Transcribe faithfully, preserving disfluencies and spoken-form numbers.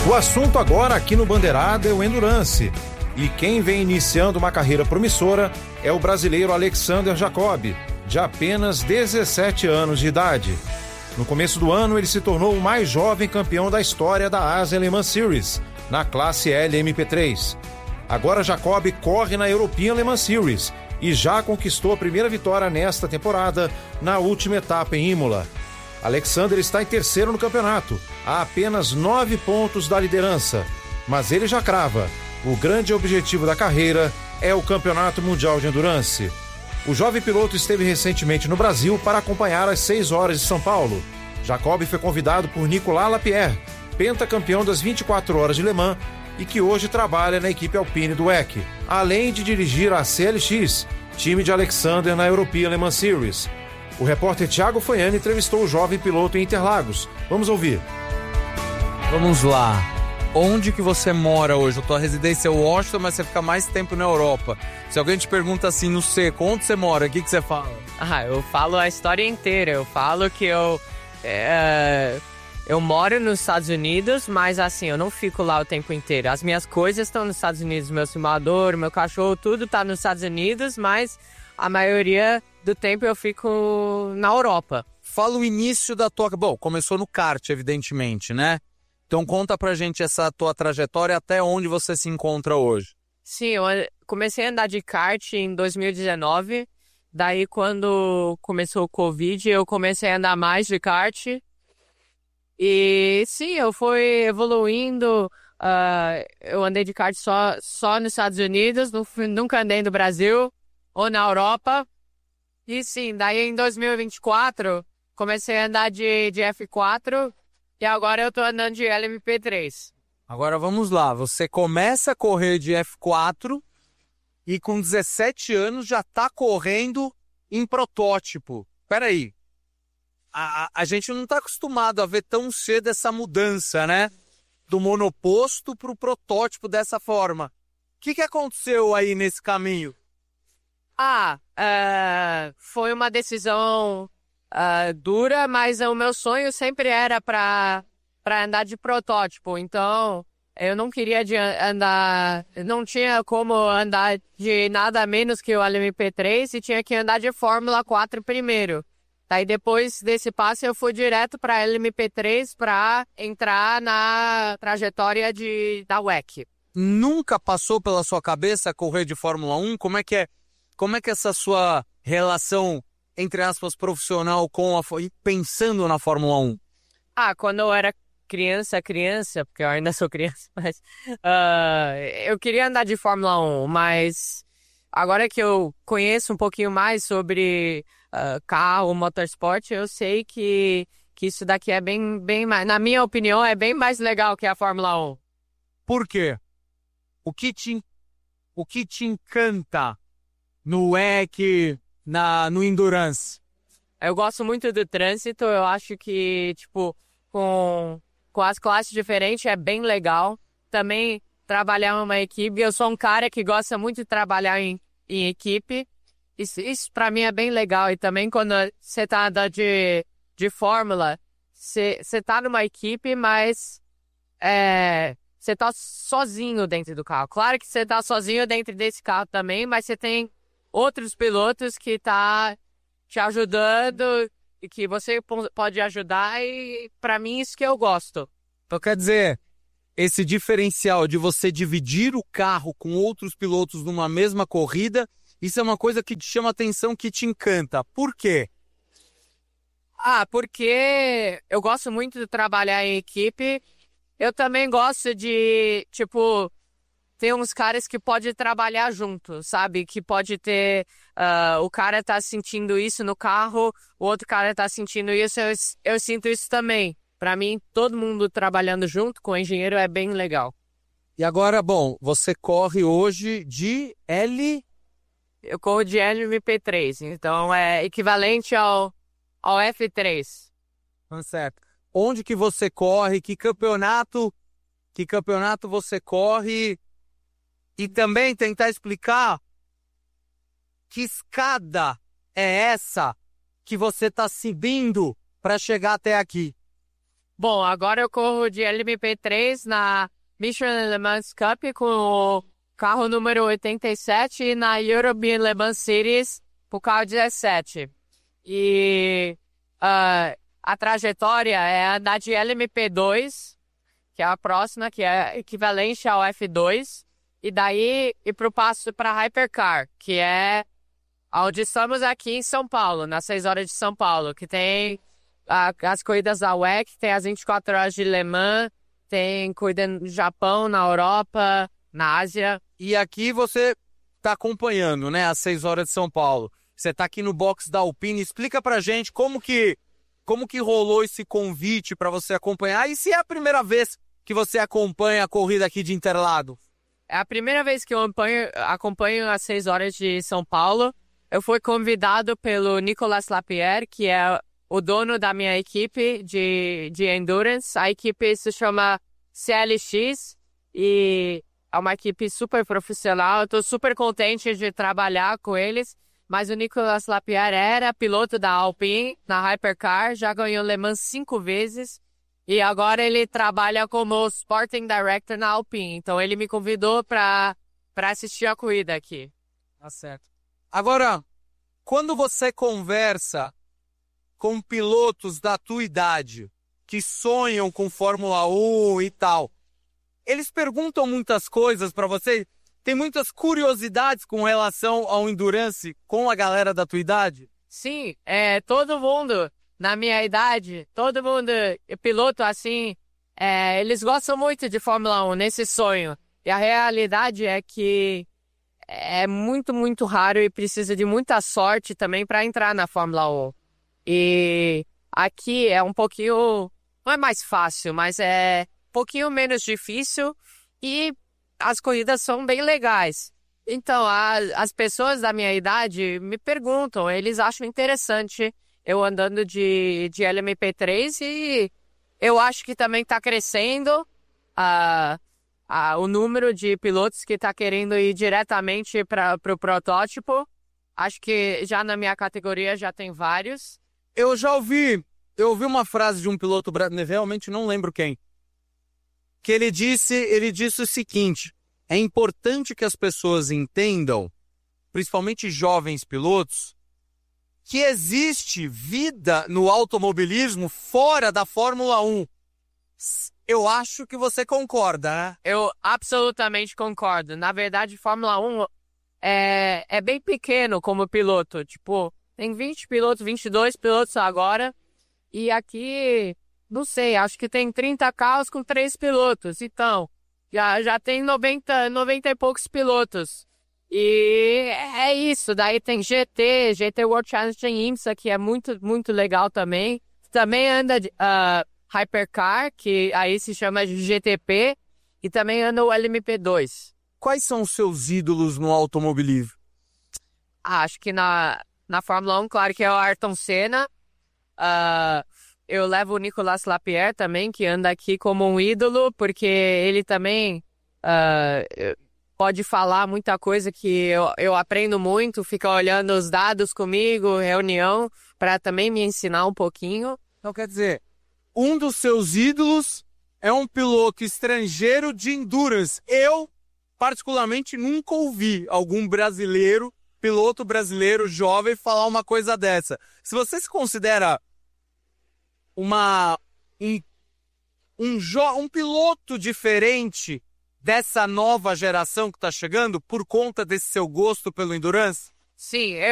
O assunto agora aqui no Bandeirada é o Endurance. E quem vem iniciando uma carreira promissora é o brasileiro Alexander Jacob, de apenas dezessete anos de idade. No começo do ano, ele se tornou o mais jovem campeão da história da Asia Le Mans Series, na classe L M P três. Agora Jacob corre na European Le Mans Series e já conquistou a primeira vitória nesta temporada, na última etapa em Imola. Alexander está em terceiro no campeonato, a apenas nove pontos da liderança. Mas ele já crava: o grande objetivo da carreira é o Campeonato Mundial de Endurance. O jovem piloto esteve recentemente no Brasil para acompanhar as seis horas de São Paulo. Jacob foi convidado por Nicolas Lapierre, pentacampeão das vinte e quatro horas de Le Mans, e que hoje trabalha na equipe Alpine do W E C, além de dirigir a C L X, time de Alexander na European Le Mans Series. O repórter Thiago Foiani entrevistou o jovem piloto em Interlagos. Vamos ouvir. Vamos lá. Onde que você mora hoje? A tua residência é Washington, mas você fica mais tempo na Europa. Se alguém te pergunta assim, no seco, onde você mora, o que, que você fala? Ah, eu falo a história inteira. Eu falo que eu... É, eu moro nos Estados Unidos, mas assim, eu não fico lá o tempo inteiro. As minhas coisas estão nos Estados Unidos, meu simulador, meu cachorro, tudo está nos Estados Unidos, mas a maioria do tempo eu fico na Europa. Fala o início da tua... Bom, começou no kart, evidentemente, né? Então conta pra gente essa tua trajetória até onde você se encontra hoje. Sim, eu comecei a andar de kart em dois mil e dezenove. Daí, quando começou o Covid, eu comecei a andar mais de kart. E sim, eu fui evoluindo. Uh, eu andei de kart só, só nos Estados Unidos, nunca andei no Brasil ou na Europa. E sim, daí em dois mil e vinte e quatro, comecei a andar de, de F quatro e agora eu tô andando de L M P três. Agora vamos lá, você começa a correr de F quatro e com dezessete anos já tá correndo em protótipo. Peraí, a, a gente não tá acostumado a ver tão cedo essa mudança, né? Do monoposto pro protótipo dessa forma. O que, que aconteceu aí nesse caminho? Ah, uh, foi uma decisão uh, dura, mas o meu sonho sempre era para para andar de protótipo. Então, eu não queria de andar, não tinha como andar de nada menos que o L M P três e tinha que andar de Fórmula quatro primeiro. Daí depois desse passo eu fui direto para L M P três para entrar na trajetória de da W E C. Nunca passou pela sua cabeça correr de Fórmula um? Como é que é? Como é que é essa sua relação, entre aspas, profissional com a... pensando na Fórmula um? Ah, quando eu era criança, criança, porque eu ainda sou criança, mas uh, eu queria andar de Fórmula um, mas agora que eu conheço um pouquinho mais sobre uh, carro, motorsport, eu sei que, que isso daqui é bem, bem mais, na minha opinião, é bem mais legal que a Fórmula um. Por quê? O que te, o que te encanta no W E C, na, no Endurance? Eu gosto muito do trânsito, eu acho que, tipo, com, com as classes diferentes é bem legal. Também trabalhar em uma equipe, eu sou um cara que gosta muito de trabalhar em, em equipe. Isso, isso pra mim é bem legal. E também quando você tá andando de, de Fórmula, você, você tá numa equipe, mas é, você tá sozinho dentro do carro. Claro que você tá sozinho dentro desse carro também, mas você tem outros pilotos que tá te ajudando e que você pode ajudar, e para mim isso que eu gosto. Então quer dizer, esse diferencial de você dividir o carro com outros pilotos numa mesma corrida, isso é uma coisa que te chama atenção, que te encanta. Por quê? Ah, porque eu gosto muito de trabalhar em equipe. Eu também gosto de, tipo, tem uns caras que pode trabalhar junto, sabe? Que pode ter... Uh, o cara tá sentindo isso no carro, o outro cara tá sentindo isso, eu, eu sinto isso também. Pra mim, todo mundo trabalhando junto com o engenheiro é bem legal. E agora, bom, você corre hoje de L... Eu corro de L M P três, então é equivalente ao, ao F três. Certo. Onde que você corre? Que campeonato, que campeonato você corre? E também tentar explicar que escada é essa que você está subindo para chegar até aqui. Bom, agora eu corro de L M P três na Michelin Le Mans Cup com o carro número oitenta e sete e na European Le Mans Series com o carro dezessete. E uh, a trajetória é andar de L M P dois, que é a próxima, que é equivalente ao F dois, e daí ir para o passo para Hypercar, que é onde estamos aqui em São Paulo, nas seis horas de São Paulo, que tem a, as corridas da U E C, tem as vinte e quatro horas de Le Mans, tem corrida no Japão, na Europa, na Ásia. E aqui você está acompanhando, né, as seis horas de São Paulo. Você está aqui no box da Alpine. Explica pra gente como que, como que rolou esse convite para você acompanhar e se é a primeira vez que você acompanha a corrida aqui de Interlagos. É a primeira vez que eu acompanho, acompanho as seis horas de São Paulo. Eu fui convidado pelo Nicolas Lapierre, que é o dono da minha equipe de, de Endurance. A equipe se chama C L X e é uma equipe super profissional. Eu estou super contente de trabalhar com eles. Mas o Nicolas Lapierre era piloto da Alpine na Hypercar, já ganhou Le Mans cinco vezes. E agora ele trabalha como Sporting Director na Alpine. Então ele me convidou para para assistir a corrida aqui. Tá certo. Agora, quando você conversa com pilotos da tua idade, que sonham com Fórmula um e tal, eles perguntam muitas coisas para você? Tem muitas curiosidades com relação ao Endurance com a galera da tua idade? Sim, é, todo mundo na minha idade, todo mundo, piloto assim, é, eles gostam muito de Fórmula um, nesse sonho. E a realidade é que é muito, muito raro e precisa de muita sorte também para entrar na Fórmula um. E aqui é um pouquinho, não é mais fácil, mas é um pouquinho menos difícil e as corridas são bem legais. Então, a, as pessoas da minha idade me perguntam, eles acham interessante eu andando de, de L M P três e eu acho que também está crescendo a, a, o número de pilotos que está querendo ir diretamente para o pro protótipo. Acho que já na minha categoria já tem vários. Eu já ouvi, eu ouvi uma frase de um piloto brasileiro, realmente não lembro quem, que ele disse, ele disse o seguinte: é importante que as pessoas entendam, principalmente jovens pilotos, que existe vida no automobilismo fora da Fórmula um. Eu acho que você concorda, né? Eu absolutamente concordo. Na verdade, Fórmula um é, é bem pequeno como piloto. Tipo, tem vinte pilotos, vinte e dois pilotos agora. E aqui, não sei, acho que tem trinta carros com três pilotos. Então, já, já tem noventa, noventa e poucos pilotos. E é isso. Daí tem G T, G T World Challenge em IMSA, que é muito, muito legal também. Também anda de uh, Hypercar, que aí se chama de G T P. E também anda o L M P dois. Quais são os seus ídolos no automobilismo? Ah, acho que na, na Fórmula um, claro que é o Ayrton Senna. Uh, eu levo o Nicolas Lapierre também, que anda aqui como um ídolo, porque ele também uh, pode falar muita coisa que eu, eu aprendo muito, fica olhando os dados comigo, reunião, para também me ensinar um pouquinho. Então, quer dizer, um dos seus ídolos é um piloto estrangeiro de endurance. Eu, particularmente, nunca ouvi algum brasileiro, piloto brasileiro jovem, falar uma coisa dessa. Se você se considera uma, um, um, jo, um piloto diferente dessa nova geração que está chegando por conta desse seu gosto pelo endurance? Sim, eu